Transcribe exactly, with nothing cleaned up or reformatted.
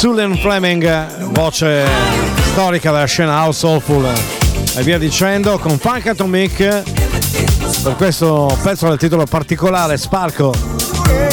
Julian Fleming, voce storica della scena house soulful e via dicendo, con Funk Atomic per questo pezzo del titolo particolare, Sparco.